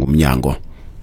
ngumnyango.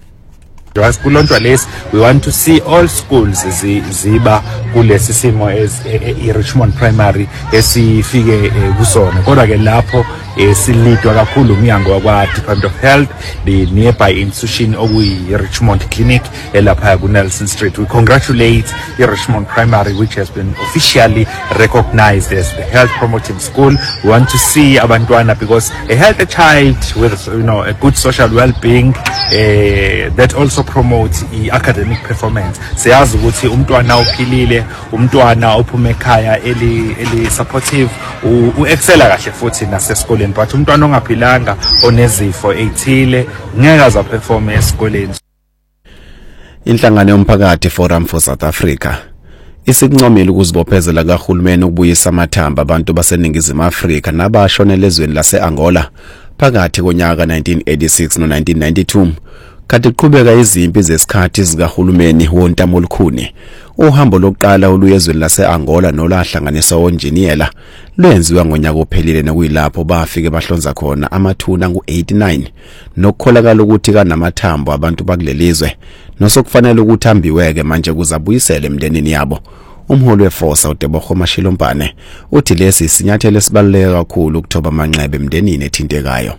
We want to see all schools ziba kulesi simo as Richmond Primary esifike kusona kodwa ke lapho silidwa kakhulu umnyango wakwa Department of Health, the nearby institution okuyi Richmond Clinic elapha ku Nelson Street. We congratulate Richmond Primary, which has been officially recognized as the health promoting school. We want to see abantwana, because a healthy child with a good social well-being that also promotes academic performance. Siyazi ukuthi umntwana ophilile, umntwana ophuma ekhaya eli supportive excella kahle futhi nasesikoleni, but umntwana ongaphilanga onezifo ezithile ngeke aza perform esikoleni. Inhlangano yomphakathi Forum for South Africa isincomile ukuzibophezela kahulumeni ukubuyisa amathamba abantu baseningizimu Afrika nabashonele ezweni lase-Angola phakathi konyaka 1986 no-1992 kanti qhubeka izimpi zesikhathi zikahulumeni wontamo olukhuni. Uhambo lokuqala oluyezweni lase-Angola nolahlanganisa onjiniyela lwenziwa ngonyaka ophelile nokuyilapho bafike bahlonza khona amathuna ngu-89 nokukholakala ukuthi kanamathambo abantu bakulelizwe nosokufanele ukuthi ambiweke manje kuzabuyisela emndenini yabo. Umholi weFosa uTebogo Mashilompane uthi lesi sinyathelo esibaluleke kakhulu ukuthoba amanxeba emndenini ethintekayo.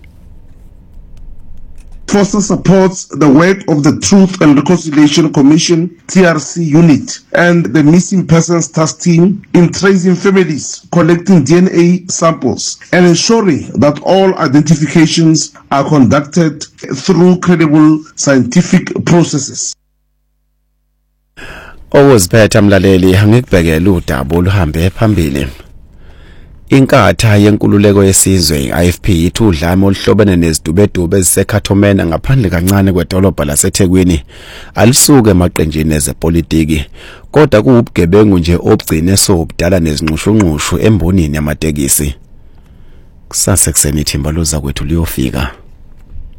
FOSA supports the work of the Truth and Reconciliation Commission, TRC unit, and the Missing Persons Task Team in tracing families, collecting DNA samples, and ensuring that all identifications are conducted through credible scientific processes. Owuziphetha mlaleli angikubhekela udaba oluhambe phambili. Inkatha yenkululeko yesizwe iFP ithi udlame oluhlobene nezidubedube ezisekhathomena ngaphandle kancane kwedolobha laseThekwini alisuke emaqenjini ezepolitiki kodwa kuwubugebengu nje obugcine sobudala nezinxushunxushu embonini yamatekisi. Kusasa kuseni ithimba loza kwethu liyofika.